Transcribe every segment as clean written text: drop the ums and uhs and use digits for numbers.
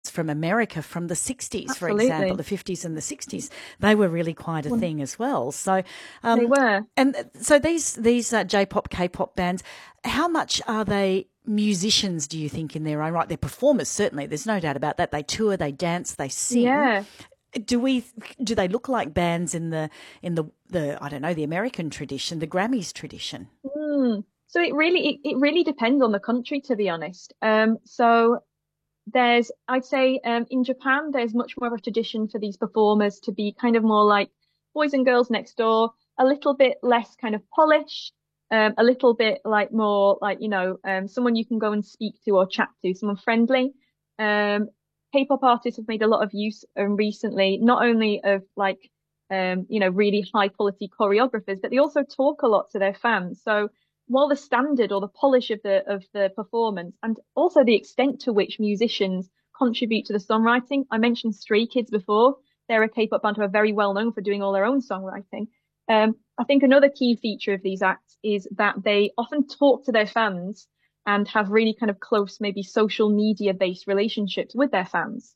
artists from America from the 60s, for Absolutely. example, the 50s and the 60s. They were really quite a thing as well. So They were. And so these J-pop, K-pop bands, how much are they musicians, do you think, in their own right? They're performers, certainly. There's no doubt about that. They tour, they dance, they sing. Yeah. Do they look like bands in the I don't know, the American tradition, the Grammys tradition? So it really depends on the country, to be honest. So I'd say in Japan there's much more of a tradition for these performers to be kind of more like Boys and Girls Next Door, a little bit less kind of polished, a little bit like more like someone you can go and speak to or chat to, someone friendly. Um, K-pop artists have made a lot of use recently, not only of like really high quality choreographers, but they also talk a lot to their fans. So while the standard or the polish of the performance and also the extent to which musicians contribute to the songwriting, I mentioned Stray Kids before. They're a K-pop band who are very well known for doing all their own songwriting. I think another key feature of these acts is that they often talk to their fans and have really kind of close, maybe social media based relationships with their fans.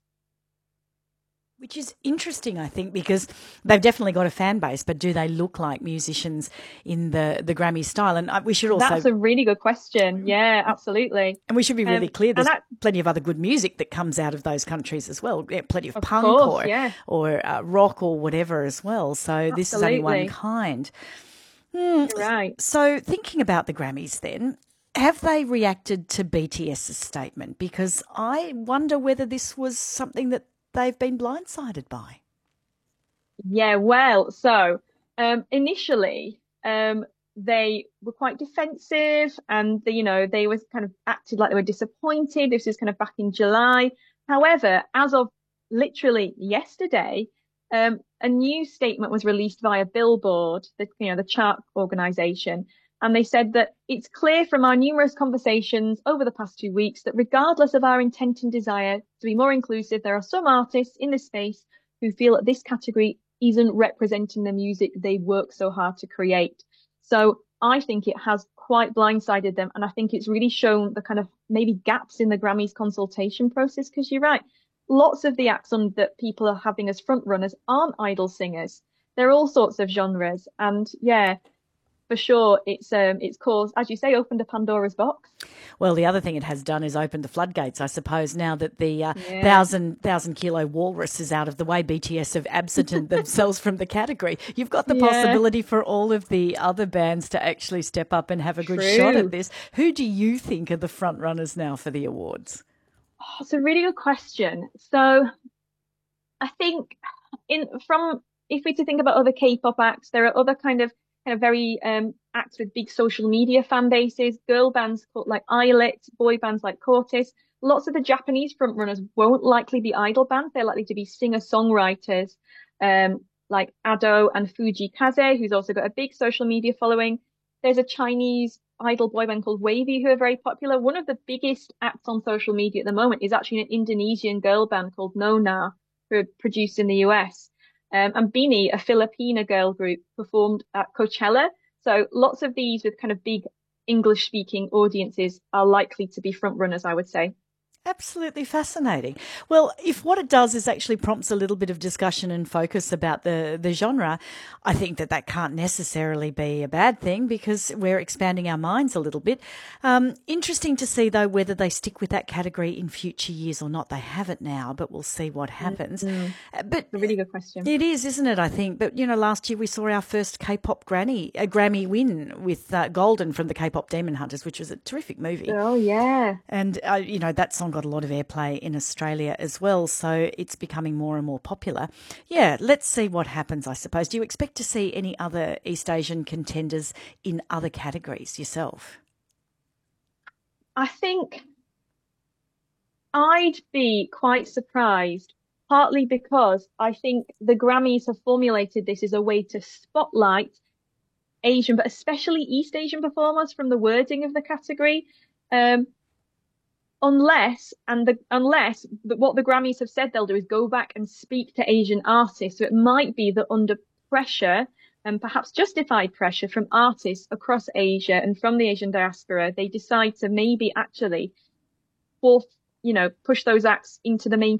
Which is interesting, I think, because they've definitely got a fan base, but do they look like musicians in the Grammy style? And we should also... That's a really good question. Yeah, absolutely. And we should be really clear, there's and plenty of other good music that comes out of those countries as well. Yeah, plenty of punk course, yeah. or rock or whatever as well. So this is only one kind. You're right. So thinking about the Grammys then, have they reacted to BTS's statement? Because I wonder whether this was something that they've been blindsided by. Yeah, well, so initially they were quite defensive and they was kind of acted like they were disappointed. This was kind of back in July. However, as of literally yesterday, a new statement was released via Billboard, the chart organization, and they said that it's clear from our numerous conversations over the past 2 weeks that regardless of our intent and desire to be more inclusive, there are some artists in this space who feel that this category isn't representing the music they work so hard to create. So I think it has quite blindsided them. And I think it's really shown the kind of maybe gaps in the Grammys consultation process, because you're right. Lots of the acts that people are having as front runners aren't idol singers. They're all sorts of genres. And yeah, for sure, it's caused, as you say, opened a Pandora's box. Well, the other thing it has done is opened the floodgates, I suppose, now that the 1,000 kilo walrus is out of the way. BTS have absented themselves from the category. You've got the possibility for all of the other bands to actually step up and have a good shot at this. Who do you think are the front runners now for the awards? Oh, it's a really good question. So I think if we to think about other K-pop acts, there are other kind of very acts with big social media fan bases, girl bands called like Islet, boy bands like Cortis. Lots of the Japanese frontrunners won't likely be idol bands. They're likely to be singer-songwriters, like Ado and Fuji Kaze, who's also got a big social media following. There's a Chinese idol boy band called Wavy who are very popular. One of the biggest acts on social media at the moment is actually an Indonesian girl band called Nona, who are produced in the US. And BINI, a Filipina girl group, performed at Coachella. So lots of these with kind of big English speaking audiences are likely to be front runners, I would say. Absolutely fascinating. Well, if what it does is actually prompts a little bit of discussion and focus about the genre, I think that can't necessarily be a bad thing because we're expanding our minds a little bit. Interesting to see, though, whether they stick with that category in future years or not. They have it now, but we'll see what happens. But a really good question. It is, isn't it, I think? But, last year we saw our first K-pop Grammy win with Golden from the K-pop Demon Hunters, which was a terrific movie. Oh, yeah. And, that song got a lot of airplay in Australia as well, so it's becoming more and more popular. Yeah, let's see what happens, I suppose. Do you expect to see any other East Asian contenders in other categories yourself? I think I'd be quite surprised, partly because I think the Grammys have formulated this as a way to spotlight Asian, but especially East Asian performers from the wording of the category. Unless what the Grammys have said they'll do is go back and speak to Asian artists. So it might be that under pressure and perhaps justified pressure from artists across Asia and from the Asian diaspora, they decide to maybe actually push those acts into the main